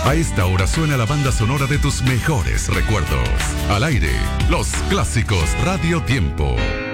A esta hora suena la banda sonora de tus mejores recuerdos. Al aire, los clásicos Radio Tiempo.